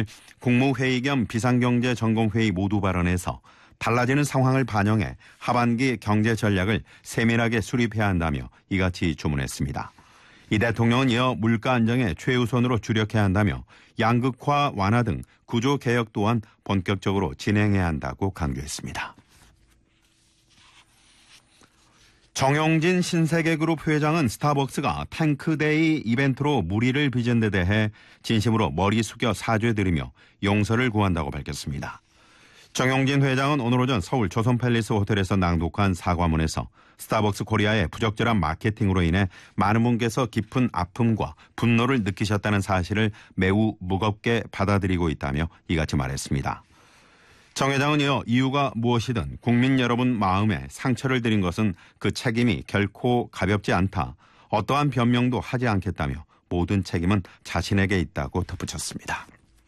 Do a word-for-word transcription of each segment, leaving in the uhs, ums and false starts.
오늘 국무회의 겸 비상경제점검회의 모두 발언에서 달라지는 상황을 반영해 하반기 경제 전략을 세밀하게 수립해야 한다며 이같이 주문했습니다. 이 대통령은 이어 물가 안정에 최우선으로 주력해야 한다며 양극화 완화 등 구조 개혁 또한 본격적으로 진행해야 한다고 강조했습니다. 정용진 신세계그룹 회장은 스타벅스가 탱크데이 이벤트로 물의를 빚은 데 대해 진심으로 머리 숙여 사죄드리며 용서를 구한다고 밝혔습니다. 정용진 회장은 오늘 오전 서울 조선팰리스 호텔에서 낭독한 사과문에서 스타벅스 코리아의 부적절한 마케팅으로 인해 많은 분께서 깊은 아픔과 분노를 느끼셨다는 사실을 매우 무겁게 받아들이고 있다며 이같이 말했습니다. 정 회장은 이어 이유가 무엇이든 국민 여러분 마음에 상처를 드린 것은 그 책임이 결코 가볍지 않다. 어떠한 변명도 하지 않겠다며 모든 책임은 자신에게 있다고 덧붙였습니다.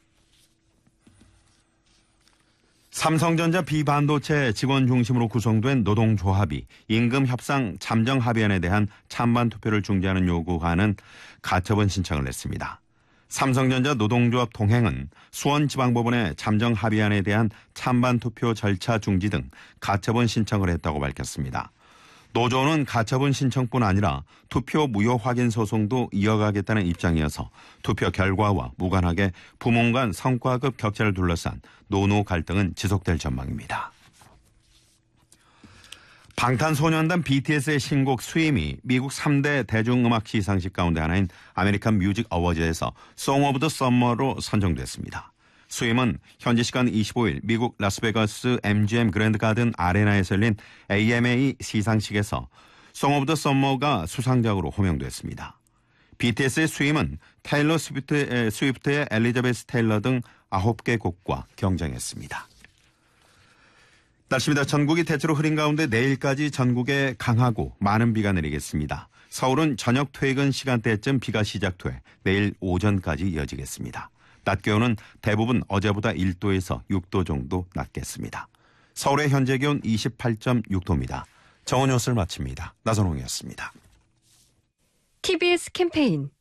삼성전자 비반도체 직원 중심으로 구성된 노동조합이 임금 협상 잠정 합의안에 대한 찬반 투표를 중지하는 요구하는 가처분 신청을 냈습니다. 삼성전자 노동조합 동행은 수원지방법원에 잠정 합의안에 대한 찬반 투표 절차 중지 등 가처분 신청을 했다고 밝혔습니다. 노조는 가처분 신청뿐 아니라 투표 무효 확인 소송도 이어가겠다는 입장이어서 투표 결과와 무관하게 부문 간 성과급 격차를 둘러싼 노노 갈등은 지속될 전망입니다. 방탄소년단 비티에스의 신곡 스윙이 미국 삼 대 대중음악 시상식 가운데 하나인 아메리칸 뮤직 어워즈에서 송 오브 더 썸머로 선정됐습니다. 스윙은 현지 시간 이십오일 미국 라스베가스 엠지엠 그랜드 가든 아레나에서 열린 에이엠에이 시상식에서 송 오브 더 썸머가 수상작으로 호명됐습니다. 비티에스의 스윙은 테일러 스위프트의, 스위프트의 엘리자베스 테일러 등 아홉 개 곡과 경쟁했습니다. 날씨입니다. 전국이 대체로 흐린 가운데 내일까지 전국에 강하고 많은 비가 내리겠습니다. 서울은 저녁 퇴근 시간대쯤 비가 시작돼 내일 오전까지 이어지겠습니다. 낮 기온은 대부분 어제보다 일 도에서 육 도 정도 낮겠습니다. 서울의 현재 기온 이십팔 점 육 도입니다. 정오 뉴스를 마칩니다. 나선홍이었습니다. 티비에스 캠페인